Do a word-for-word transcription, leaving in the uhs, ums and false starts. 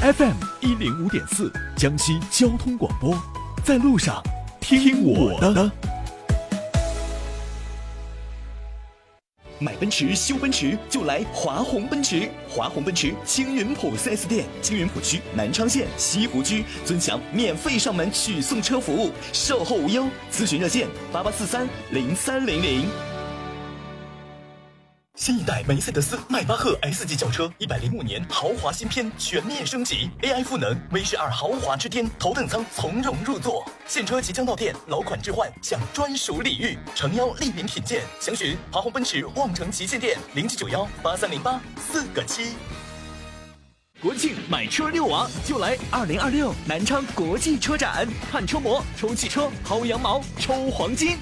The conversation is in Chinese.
F M 一零五点四，江西交通广播，在路上听我的。 买奔驰修奔驰就来华宏奔驰，华宏奔驰青云浦 四 S 店，青云浦区南昌县西湖区尊享免费上门取送车服务，售后无忧，咨询热线八八四三零三零零。新一代梅赛德斯迈巴赫 S 级轿车，一百零五年豪华新篇全面升级 ，A I 赋能 V 十二豪华之巅，头等舱从容入座。现车即将到店，老款置换享专属礼遇，诚邀莅临品鉴。详询华宏奔驰望城旗舰店零七九幺八三零八四个七。国庆买车遛娃就来二零二六南昌国际车展，看车模抽汽车，薅羊毛抽黄金。